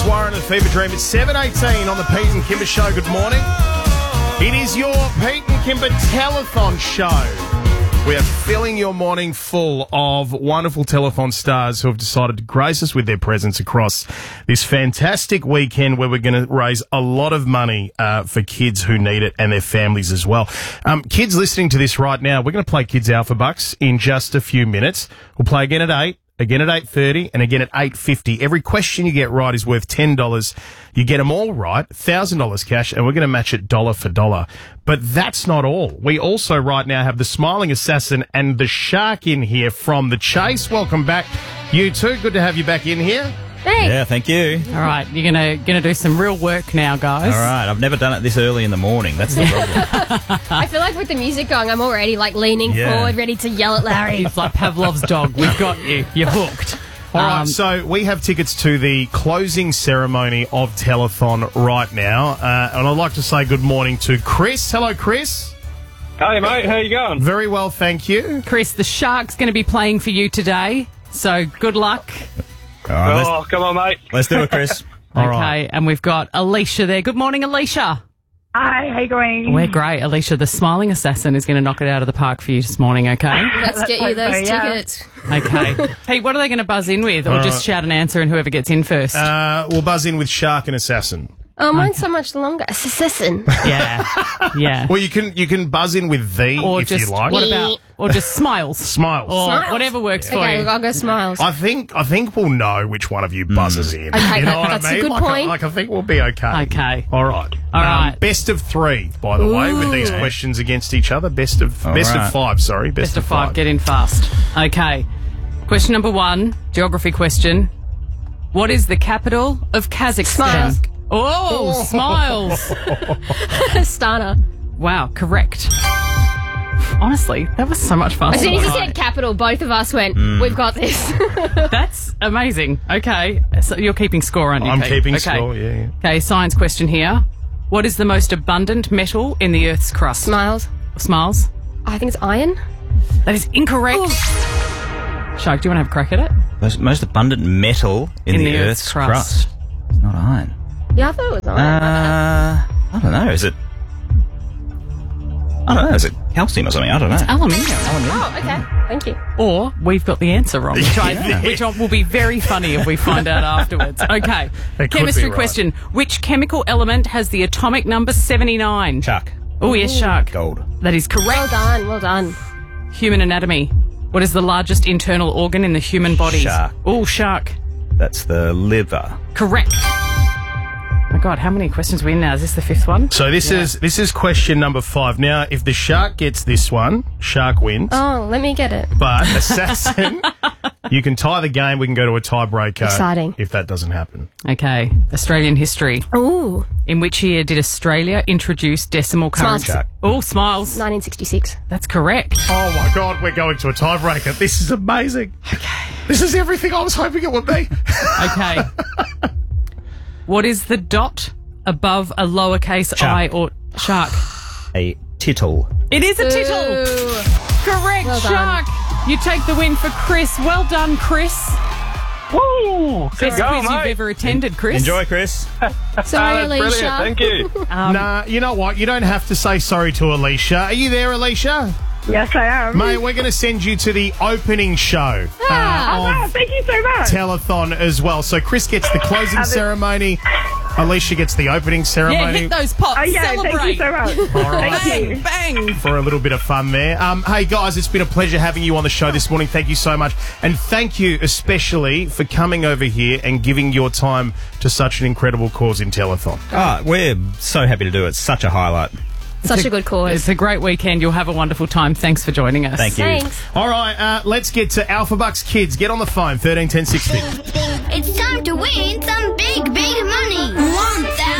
It's Warren and Fever Dream. It's 7:18 on the Pete and Kimber Show. Good morning. It is your Pete and Kimber Telethon Show. We are filling your morning full of wonderful telethon stars who have decided to grace us with their presence across this fantastic weekend where we're going to raise a lot of money for kids who need it and their families as well. Kids listening to this right now, we're going to play Kids Alpha Bucks in just a few minutes. We'll play again at 8. Again at 8:30 and again at 8:50. Every question you get right is worth $10. You get them all right, $1,000 cash, and we're going to match it dollar for dollar. But that's not all. We also right now have the Smiling Assassin and the Shark in here from The Chase. Welcome back, you two. Good to have you back in here. Thanks. Yeah, thank you. All right, you're gonna do some real work now, guys. All right, I've never done it this early in the morning. That's the problem. I feel like with the music going, I'm already leaning forward, ready to yell at Larry. It's like Pavlov's dog. We've got you. You're hooked. All right, so we have tickets to the closing ceremony of Telethon right now. And I'd like to say good morning to Chris. Hello, Chris. Hey, mate. How you going? Very well, thank you. Chris, the Shark's going to be playing for you today, so good luck. All right, Oh, come on, mate. let's do it, Chris. All Okay, right. and we've got Alicia there. Good morning, Alicia. Hi, how you going? We're great. Alicia, the Smiling Assassin is going to knock it out of the park for you this morning, okay? Let's get you those Yeah. tickets. Okay. Hey, what are they going to buzz in with? Or just shout an answer and whoever gets in first? We'll buzz in with Shark and Assassin. Oh, mine's so much longer. Assassin. Yeah. Yeah. Well, you can buzz in with the Or if just, you like. what about, or just smiles. Smiles. Or Smiles. whatever works for Okay, you. I'll go smiles. I think we'll know which one of you buzzes in. Okay, you know what that's I a mean? good point. I think we'll be okay. Okay. All right. All right. Best of 3, by the way, with these questions against each other. Best of 5. Sorry. Best of 5, get in fast. Okay. Question number 1, geography question. What is the capital of Kazakhstan? Smiles. Oh, smiles. Stana. Wow, correct. Honestly, that was so much fun. As soon as you said capital, both of us went, we've got this. That's amazing. Okay. So you're keeping score, aren't you, I'm Pete? keeping Okay. score, yeah. Okay, science question here. What is the most abundant metal in the Earth's crust? Smiles. Smiles. I think it's iron. That is incorrect. Shark, do you want to have a crack at it? Most abundant metal in the Earth's crust. It's not iron. Yeah, I thought it was iron. I don't know. Is it calcium or something? I don't know. Aluminium. Oh, okay. Thank you. Or we've got the answer wrong, which will be very funny if we find out afterwards. Okay. That could Chemistry be right. question. Which chemical element has the atomic number 79? Chuck. Oh, yes, Shark. Gold. That is correct. Well done. Well done. Human anatomy. What is the largest internal organ in the human body? Shark. Oh, Shark. That's the liver. Correct. Oh my God, how many questions are we in now? Is this the 5th one? So this is question number 5. Now, if the Shark gets this one, Shark wins. Oh, let me get it. But Assassin, you can tie the game. We can go to a tiebreaker. Exciting. If that doesn't happen. Okay. Australian history. Ooh. In which year did Australia introduce decimal Smiles. currency? Oh, smiles. 1966. That's correct. Oh my God, we're going to a tiebreaker. This is amazing. Okay. This is everything I was hoping it would be. Okay. What is the dot above a lowercase I or Shark? A tittle. It is a tittle. Ooh. Correct, Well done. Shark. You take the win for Chris. Well done, Chris. Woo! Best Good going, quiz you've mate. ever attended, Chris. Enjoy, Chris. Sorry, That's brilliant. Alicia. Thank you. Nah, you know what? You don't have to say sorry to Alicia. Are you there, Alicia? Yes, I am. Mate, we're going to send you to the opening show Oh, of thank you so much. Telethon as well. So Chris gets the closing ceremony. Alicia gets the opening Yeah, ceremony. hit those pots. Oh, yeah, Celebrate. thank you so much. All right. Thank you. Bang, bang. For a little bit of fun there. Hey guys, it's been a pleasure having you on the show this morning. Thank you so much. And thank you especially for coming over here and giving your time to such an incredible cause in Telethon. We're so happy to do it. Such a highlight. Such a good cause. It's a great weekend. You'll have a wonderful time. Thanks for joining us. Thank you. Thanks. All right, let's get to Alpha Bucks kids. Get on the phone, 13 10 60. It's time to win some